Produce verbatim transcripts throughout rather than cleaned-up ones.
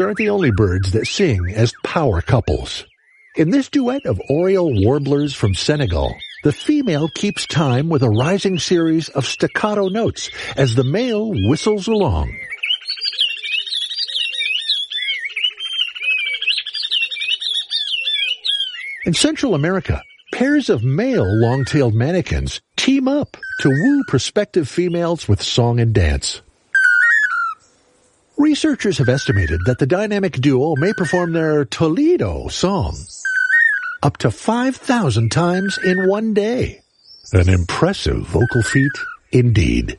aren't the only birds that sing as power couples. In this duet of oriole warblers from Senegal, the female keeps time with a rising series of staccato notes as the male whistles along. In Central America, pairs of male long-tailed manakins team up to woo prospective females with song and dance. Researchers have estimated that the dynamic duo may perform their Toledo song up to five thousand times in one day. An impressive vocal feat indeed.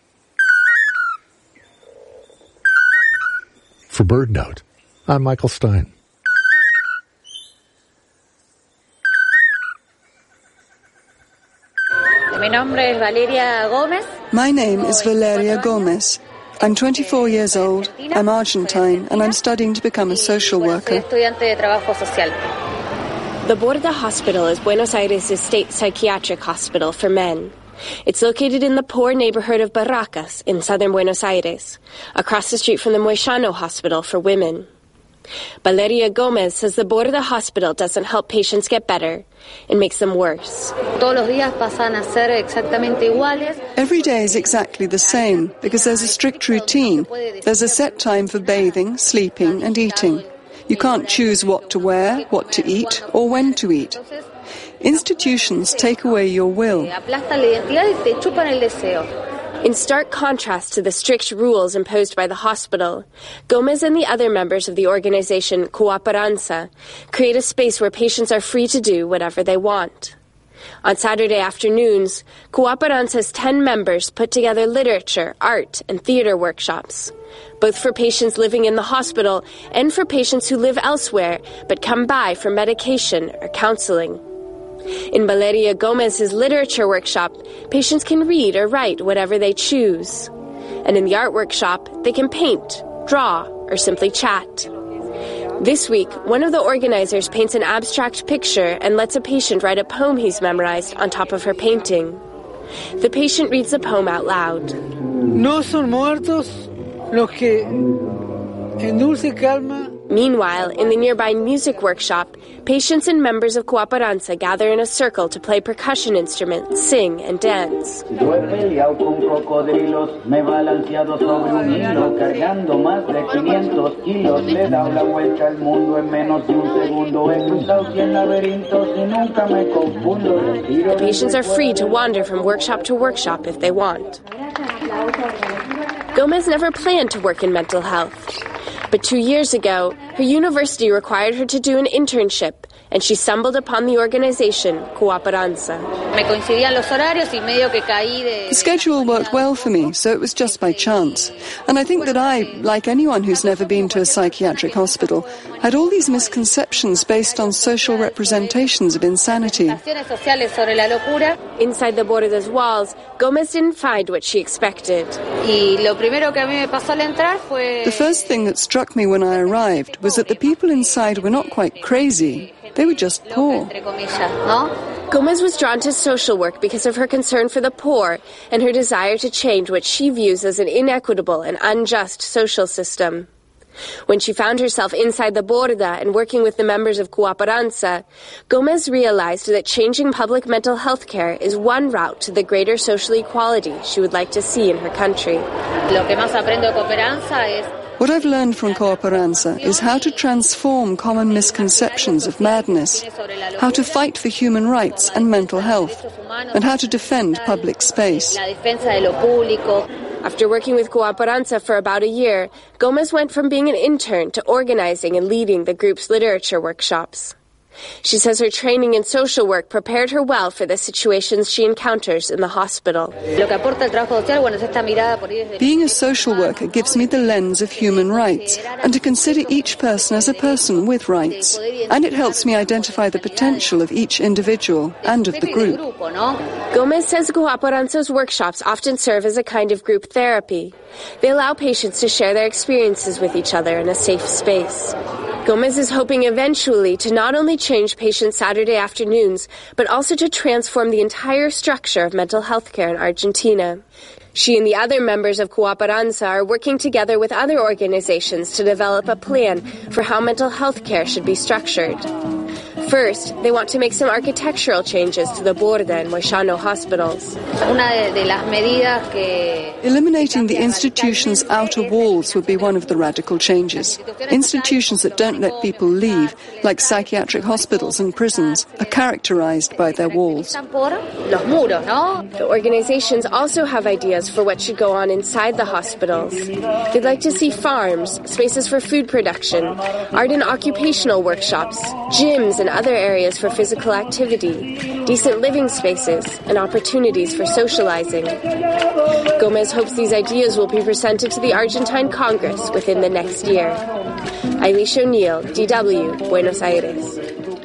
For BirdNote, I'm Michael Stein. My name is Valeria Gomez. I'm twenty-four years old, I'm Argentine, and I'm studying to become a social worker. The Borda Hospital is Buenos Aires' state psychiatric hospital for men. It's located in the poor neighborhood of Barracas in southern Buenos Aires, across the street from the Moyano Hospital for women. Valeria Gomez says the Borda Hospital doesn't help patients get better, it makes them worse. Every day is exactly the same because there's a strict routine. There's a set time for bathing, sleeping, and eating. You can't choose what to wear, what to eat, or when to eat. Institutions take away your will. In stark contrast to the strict rules imposed by the hospital, Gomez and the other members of the organization Cooperanza create a space where patients are free to do whatever they want. On Saturday afternoons, Cooperanza's ten members put together literature, art, and theater workshops, both for patients living in the hospital and for patients who live elsewhere but come by for medication or counseling. In Valeria Gomez's literature workshop, patients can read or write whatever they choose. And in the art workshop, they can paint, draw, or simply chat. This week, one of the organizers paints an abstract picture and lets a patient write a poem he's memorized on top of her painting. The patient reads the poem out loud. No son muertos los que en dulce calma. Meanwhile, in the nearby music workshop, patients and members of Cooperanza gather in a circle to play percussion instruments, sing, and dance. The patients are free to wander from workshop to workshop if they want. Gomez never planned to work in mental health. But two years ago, her university required her to do an internship, and she stumbled upon the organization Cooperanza. The schedule worked well for me, so it was just by chance. And I think that I, like anyone who's never been to a psychiatric hospital, had all these misconceptions based on social representations of insanity. Inside the Borda's walls, Gomez didn't find what she expected. The first thing that struck me when I arrived was that the people inside were not quite crazy. They were just poor. Gomez was drawn to social work because of her concern for the poor and her desire to change what she views as an inequitable and unjust social system. When she found herself inside the Borda and working with the members of Cooperanza, Gomez realized that changing public mental health care is one route to the greater social equality she would like to see in her country. What I've learned from Cooperanza is how to transform common misconceptions of madness, how to fight for human rights and mental health, and how to defend public space. After working with Cooperanza for about a year, Gomez went from being an intern to organizing and leading the group's literature workshops. She says her training in social work prepared her well for the situations she encounters in the hospital. Being a social worker gives me the lens of human rights and to consider each person as a person with rights. And it helps me identify the potential of each individual and of the group. Gomez says Cooperanza's workshops often serve as a kind of group therapy. They allow patients to share their experiences with each other in a safe space. Gomez is hoping eventually to not only change patients' Saturday afternoons, but also to transform the entire structure of mental health care in Argentina. She and the other members of Cooperanza are working together with other organizations to develop a plan for how mental health care should be structured. First, they want to make some architectural changes to the Borda and Moixano hospitals. Eliminating the institution's outer walls would be one of the radical changes. Institutions that don't let people leave, like psychiatric hospitals and prisons, are characterized by their walls. The organizations also have ideas for what should go on inside the hospitals. They'd like to see farms, spaces for food production, art and occupational workshops, gyms and other areas for physical activity, decent living spaces, and opportunities for socializing. Gomez hopes these ideas will be presented to the Argentine Congress within the next year. Eilish O'Neill, D W, Buenos Aires.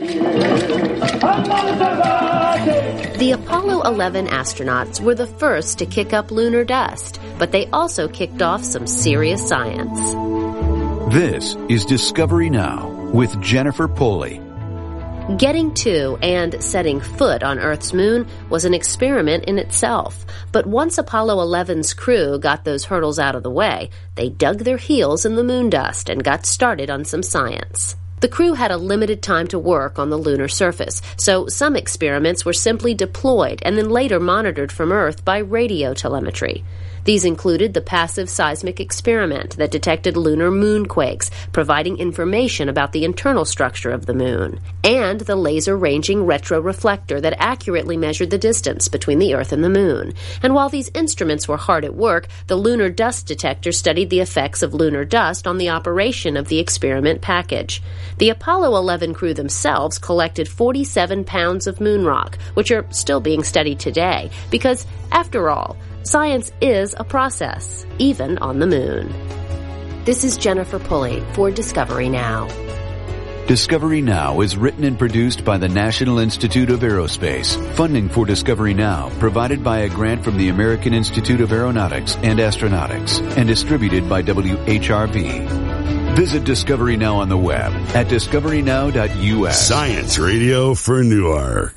The Apollo eleven astronauts were the first to kick up lunar dust, but they also kicked off some serious science. This is Discovery Now with Jennifer Pulley. Getting to and setting foot on Earth's moon was an experiment in itself. But once Apollo eleven's crew got those hurdles out of the way, they dug their heels in the moon dust and got started on some science. The crew had a limited time to work on the lunar surface, so some experiments were simply deployed and then later monitored from Earth by radio telemetry. These included the passive seismic experiment that detected lunar moonquakes, providing information about the internal structure of the moon, and the laser-ranging retroreflector that accurately measured the distance between the Earth and the moon. And while these instruments were hard at work, the lunar dust detector studied the effects of lunar dust on the operation of the experiment package. The Apollo eleven crew themselves collected forty-seven pounds of moon rock, which are still being studied today, because, after all, science is a process, even on the moon. This is Jennifer Pulley for Discovery Now. Discovery Now is written and produced by the National Institute of Aerospace. Funding for Discovery Now provided by a grant from the American Institute of Aeronautics and Astronautics and distributed by W H R V. Visit Discovery Now on the web at discovery now dot U S. Science Radio for Newark.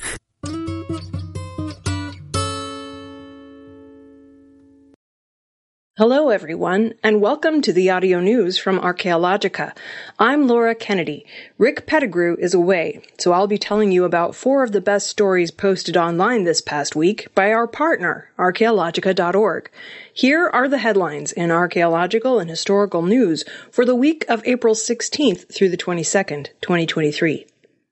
Hello, everyone, and welcome to the audio news from Archaeologica. I'm Laura Kennedy. Rick Pettigrew is away, so I'll be telling you about four of the best stories posted online this past week by our partner, archaeologica dot org. Here are the headlines in archaeological and historical news for the week of April sixteenth through the twenty-second, twenty twenty-three.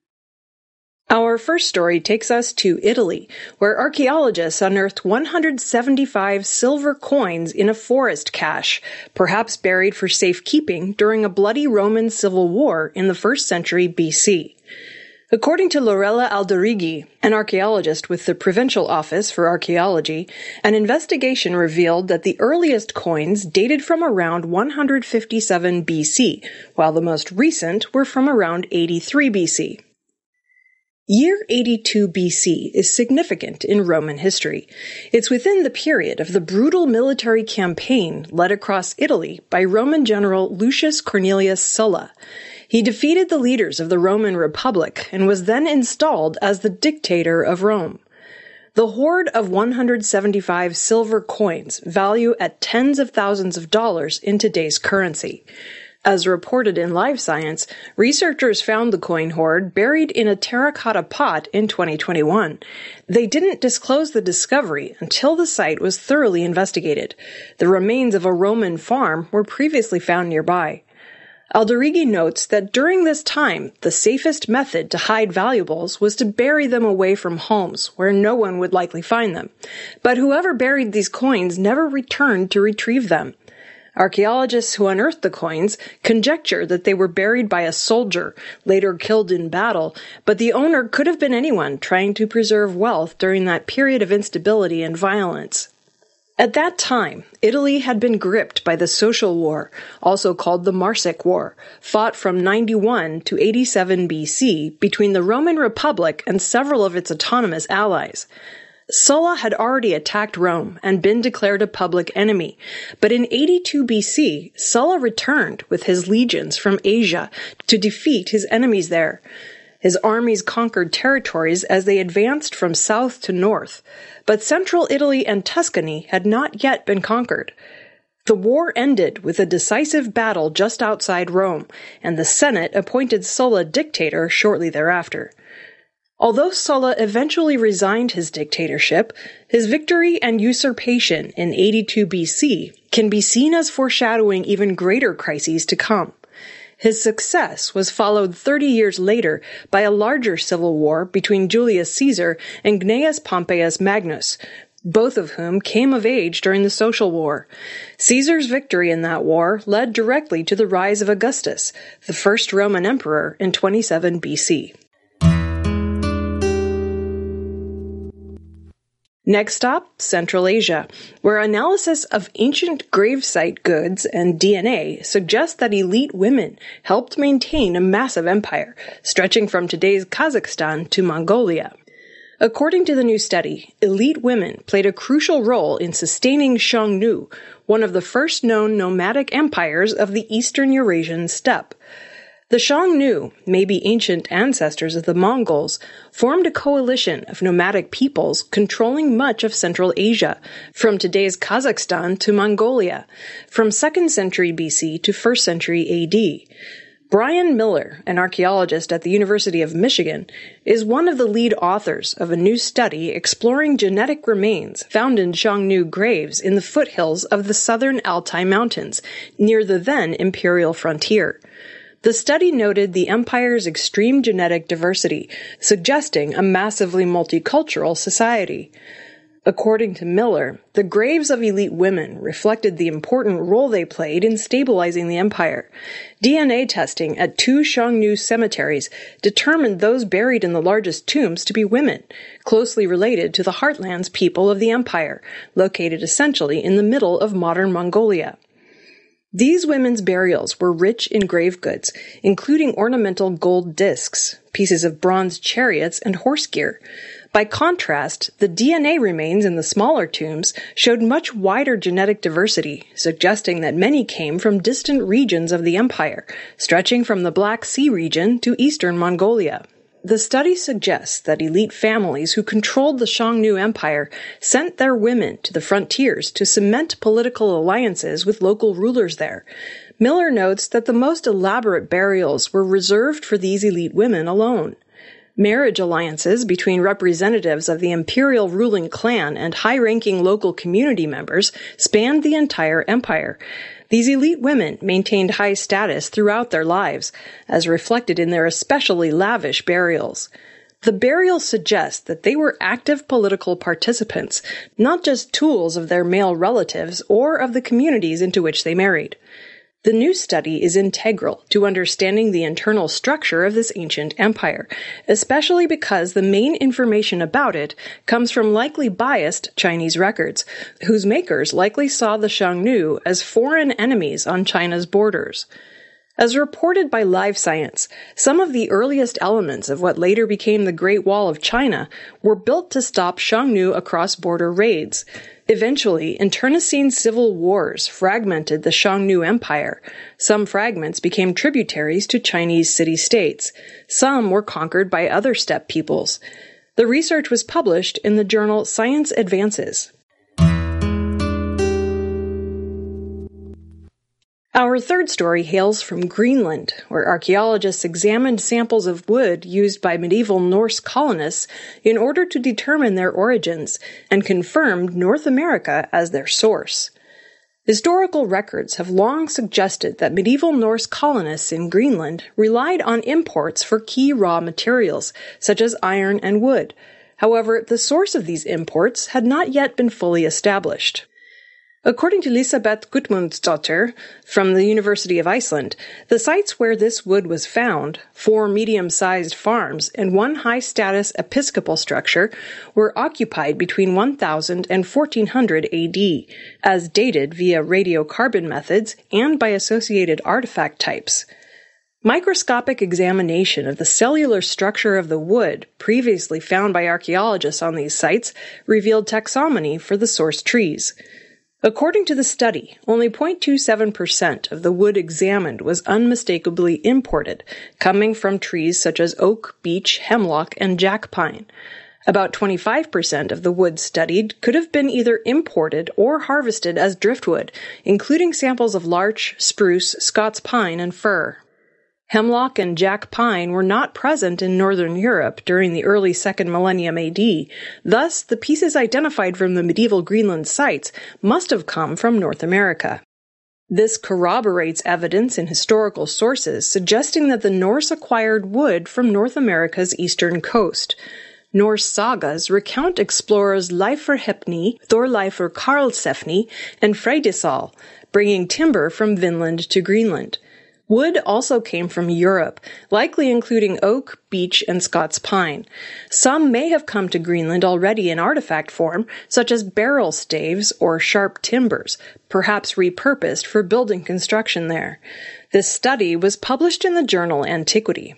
Our first story takes us to Italy, where archaeologists unearthed one hundred seventy-five silver coins in a forest cache, perhaps buried for safekeeping during a bloody Roman civil war in the first century B C. According to Lorella Alderighi, an archaeologist with the Provincial Office for Archaeology, an investigation revealed that the earliest coins dated from around one hundred fifty-seven B C, while the most recent were from around eighty-three B C. Year eighty-two B C is significant in Roman history. It's within the period of the brutal military campaign led across Italy by Roman general Lucius Cornelius Sulla. He defeated the leaders of the Roman Republic and was then installed as the dictator of Rome. The hoard of one hundred seventy-five silver coins value at tens of thousands of dollars in today's currency. As reported in Live Science, researchers found the coin hoard buried in a terracotta pot in twenty twenty-one. They didn't disclose the discovery until the site was thoroughly investigated. The remains of a Roman farm were previously found nearby. Alderighi notes that during this time, the safest method to hide valuables was to bury them away from homes where no one would likely find them. But whoever buried these coins never returned to retrieve them. Archaeologists who unearthed the coins conjecture that they were buried by a soldier, later killed in battle, but the owner could have been anyone trying to preserve wealth during that period of instability and violence. At that time, Italy had been gripped by the Social War, also called the Marsic War, fought from ninety-one to eighty-seven B C between the Roman Republic and several of its autonomous allies. Sulla had already attacked Rome and been declared a public enemy, but in eighty-two B C, Sulla returned with his legions from Asia to defeat his enemies there. His armies conquered territories as they advanced from south to north, but central Italy and Tuscany had not yet been conquered. The war ended with a decisive battle just outside Rome, and the Senate appointed Sulla dictator shortly thereafter. Although Sulla eventually resigned his dictatorship, his victory and usurpation in eighty-two B C can be seen as foreshadowing even greater crises to come. His success was followed thirty years later by a larger civil war between Julius Caesar and Gnaeus Pompeius Magnus, both of whom came of age during the Social War. Caesar's victory in that war led directly to the rise of Augustus, the first Roman emperor, in twenty-seven B C. Next stop, Central Asia, where analysis of ancient gravesite goods and D N A suggests that elite women helped maintain a massive empire, stretching from today's Kazakhstan to Mongolia. According to the new study, elite women played a crucial role in sustaining Xiongnu, one of the first known nomadic empires of the eastern Eurasian steppe. The Xiongnu, maybe ancient ancestors of the Mongols, formed a coalition of nomadic peoples controlling much of Central Asia, from today's Kazakhstan to Mongolia, from second century B C to first century A D. Brian Miller, an archaeologist at the University of Michigan, is one of the lead authors of a new study exploring genetic remains found in Xiongnu graves in the foothills of the southern Altai Mountains, near the then imperial frontier. The study noted the empire's extreme genetic diversity, suggesting a massively multicultural society. According to Miller, the graves of elite women reflected the important role they played in stabilizing the empire. D N A testing at two Xiongnu cemeteries determined those buried in the largest tombs to be women, closely related to the heartlands people of the empire, located essentially in the middle of modern Mongolia. These women's burials were rich in grave goods, including ornamental gold discs, pieces of bronze chariots, and horse gear. By contrast, the D N A remains in the smaller tombs showed much wider genetic diversity, suggesting that many came from distant regions of the empire, stretching from the Black Sea region to eastern Mongolia. The study suggests that elite families who controlled the Xiongnu Empire sent their women to the frontiers to cement political alliances with local rulers there. Miller notes that the most elaborate burials were reserved for these elite women alone. Marriage alliances between representatives of the imperial ruling clan and high-ranking local community members spanned the entire empire. These elite women maintained high status throughout their lives, as reflected in their especially lavish burials. The burials suggest that they were active political participants, not just tools of their male relatives or of the communities into which they married. The new study is integral to understanding the internal structure of this ancient empire, especially because the main information about it comes from likely biased Chinese records, whose makers likely saw the Xiongnu as foreign enemies on China's borders. As reported by Live Science, some of the earliest elements of what later became the Great Wall of China were built to stop Xiongnu across-border raids. Eventually, internecine civil wars fragmented the Xiongnu Empire. Some fragments became tributaries to Chinese city-states. Some were conquered by other steppe peoples. The research was published in the journal Science Advances. Our third story hails from Greenland, where archaeologists examined samples of wood used by medieval Norse colonists in order to determine their origins, and confirmed North America as their source. Historical records have long suggested that medieval Norse colonists in Greenland relied on imports for key raw materials, such as iron and wood. However, the source of these imports had not yet been fully established. According to Elisabeth Gudmundsdottir from the University of Iceland, the sites where this wood was found, four medium-sized farms and one high-status episcopal structure, were occupied between one thousand and fourteen hundred A D, as dated via radiocarbon methods and by associated artifact types. Microscopic examination of the cellular structure of the wood previously found by archaeologists on these sites revealed taxonomy for the source trees. According to the study, only zero point two seven percent of the wood examined was unmistakably imported, coming from trees such as oak, beech, hemlock, and jack pine. About twenty-five percent of the wood studied could have been either imported or harvested as driftwood, including samples of larch, spruce, Scots pine, and fir. Hemlock and jack pine were not present in northern Europe during the early second millennium A D, thus the pieces identified from the medieval Greenland sites must have come from North America. This corroborates evidence in historical sources suggesting that the Norse acquired wood from North America's eastern coast. Norse sagas recount explorers Leifr Hepni, Thorleifr Karlsefni, and Freydisal, bringing timber from Vinland to Greenland. Wood also came from Europe, likely including oak, beech, and Scots pine. Some may have come to Greenland already in artifact form, such as barrel staves or sharp timbers, perhaps repurposed for building construction there. This study was published in the journal Antiquity.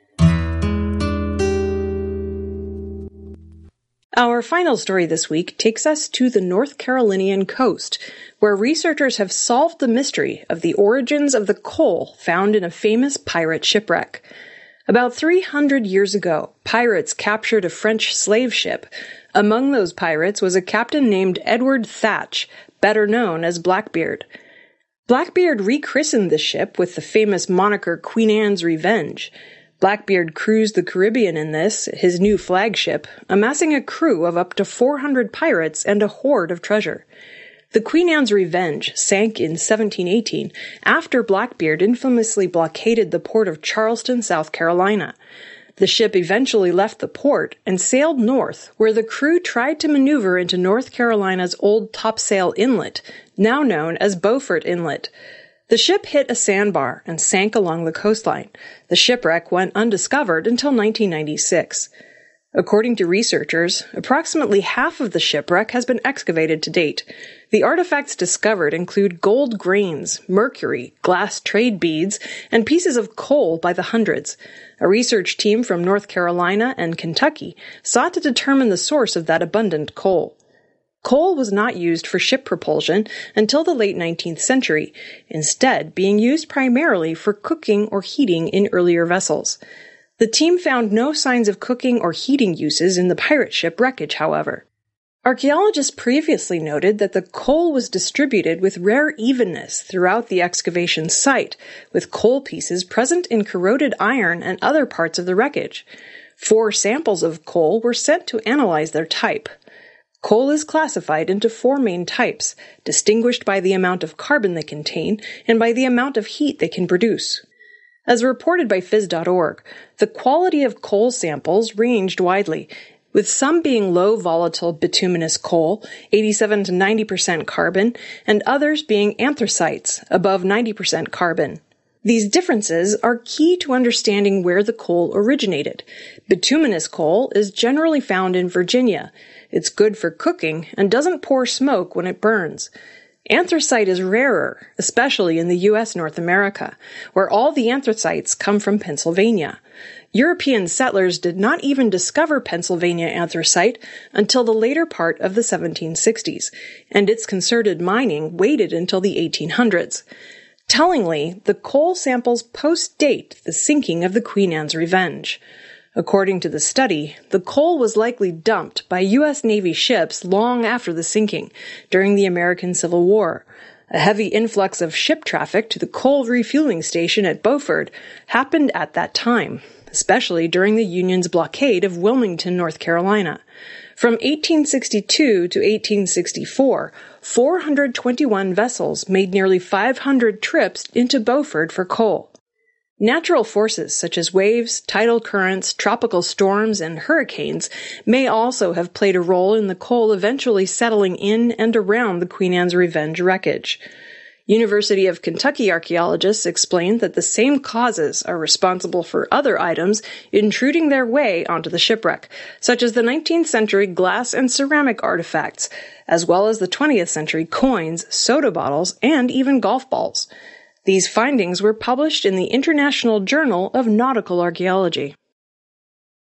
Our final story this week takes us to the North Carolinian coast, where researchers have solved the mystery of the origins of the coal found in a famous pirate shipwreck. About three hundred years ago, pirates captured a French slave ship. Among those pirates was a captain named Edward Thatch, better known as Blackbeard. Blackbeard rechristened the ship with the famous moniker Queen Anne's Revenge. Blackbeard cruised the Caribbean in this, his new flagship, amassing a crew of up to four hundred pirates and a hoard of treasure. The Queen Anne's Revenge sank in seventeen eighteen after Blackbeard infamously blockaded the port of Charleston, South Carolina. The ship eventually left the port and sailed north, where the crew tried to maneuver into North Carolina's old Topsail Inlet, now known as Beaufort Inlet. The ship hit a sandbar and sank along the coastline. The shipwreck went undiscovered until nineteen ninety-six. According to researchers, approximately half of the shipwreck has been excavated to date. The artifacts discovered include gold grains, mercury, glass trade beads, and pieces of coal by the hundreds. A research team from North Carolina and Kentucky sought to determine the source of that abundant coal. Coal was not used for ship propulsion until the late nineteenth century, instead being used primarily for cooking or heating in earlier vessels. The team found no signs of cooking or heating uses in the pirate ship wreckage, however. Archaeologists previously noted that the coal was distributed with rare evenness throughout the excavation site, with coal pieces present in corroded iron and other parts of the wreckage. Four samples of coal were sent to analyze their type. Coal is classified into four main types, distinguished by the amount of carbon they contain and by the amount of heat they can produce. As reported by phys dot org, the quality of coal samples ranged widely, with some being low volatile bituminous coal, eighty-seven to ninety percent carbon, and others being anthracites, above ninety percent carbon. These differences are key to understanding where the coal originated. Bituminous coal is generally found in Virginia. It's good for cooking and doesn't pour smoke when it burns. Anthracite is rarer, especially in the U S North America, where all the anthracites come from Pennsylvania. European settlers did not even discover Pennsylvania anthracite until the later part of the seventeen sixties, and its concerted mining waited until the eighteen hundreds. Tellingly, the coal samples post-date the sinking of the Queen Anne's Revenge. According to the study, the coal was likely dumped by U S Navy ships long after the sinking, during the American Civil War. A heavy influx of ship traffic to the coal refueling station at Beaufort happened at that time, especially during the Union's blockade of Wilmington, North Carolina. From eighteen sixty-two to eighteen sixty-four, four hundred twenty-one vessels made nearly five hundred trips into Beaufort for coal. Natural forces such as waves, tidal currents, tropical storms, and hurricanes may also have played a role in the coal eventually settling in and around the Queen Anne's Revenge wreckage. University of Kentucky archaeologists explained that the same causes are responsible for other items intruding their way onto the shipwreck, such as the nineteenth century glass and ceramic artifacts, as well as the twentieth century coins, soda bottles, and even golf balls. These findings were published in the International Journal of Nautical Archaeology.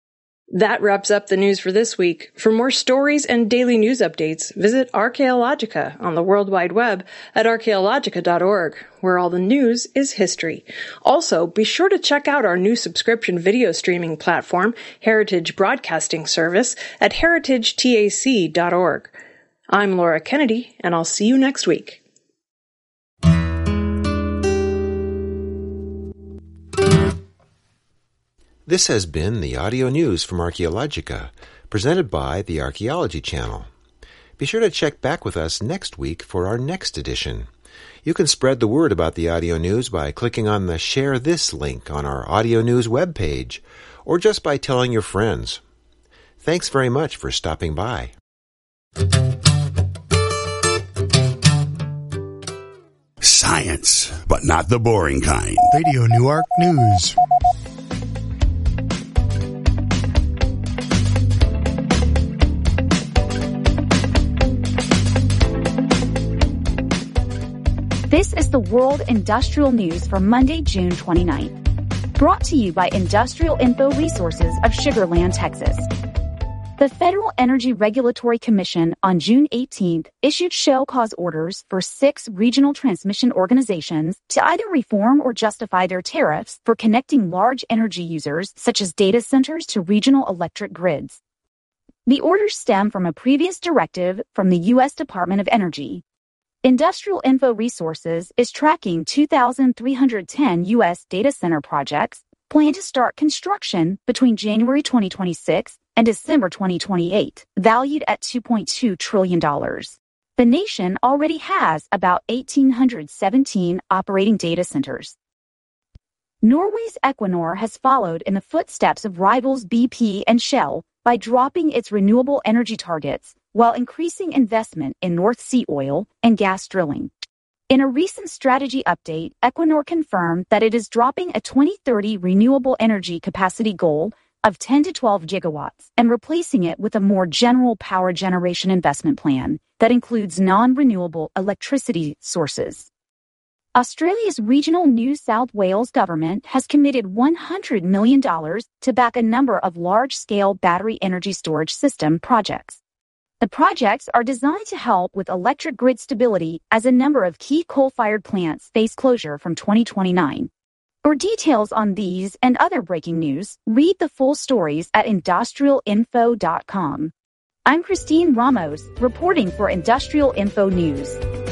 That wraps up the news for this week. For more stories and daily news updates, visit Archaeologica on the World Wide Web at archaeologica dot org, where all the news is history. Also, be sure to check out our new subscription video streaming platform, Heritage Broadcasting Service, at heritage tac dot org. I'm Laura Kennedy, and I'll see you next week. This has been the audio news from Archaeologica, presented by the Archaeology Channel. Be sure to check back with us next week for our next edition. You can spread the word about the audio news by clicking on the Share This link on our audio news webpage, or just by telling your friends. Thanks very much for stopping by. Science, but not the boring kind. Radio Newark News. This is the World Industrial News for Monday, June twenty-ninth. Brought to you by Industrial Info Resources of Sugar Land, Texas. The Federal Energy Regulatory Commission on June eighteenth issued show cause orders for six regional transmission organizations to either reform or justify their tariffs for connecting large energy users such as data centers to regional electric grids. The orders stem from a previous directive from the U S Department of Energy. Industrial Info Resources is tracking two thousand three hundred ten U S data center projects planned to start construction between January twenty twenty-six and December twenty twenty-eight, valued at two point two trillion dollars. The nation already has about one thousand eight hundred seventeen operating data centers. Norway's Equinor has followed in the footsteps of rivals B P and Shell by dropping its renewable energy targets while increasing investment in North Sea oil and gas drilling. In a recent strategy update, Equinor confirmed that it is dropping a twenty thirty renewable energy capacity goal of ten to twelve gigawatts and replacing it with a more general power generation investment plan that includes non-renewable electricity sources. Australia's regional New South Wales government has committed one hundred million dollars to back a number of large-scale battery energy storage system projects. The projects are designed to help with electric grid stability as a number of key coal-fired plants face closure from twenty twenty-nine. For details on these and other breaking news, read the full stories at industrial info dot com. I'm Christine Ramos, reporting for Industrial Info News.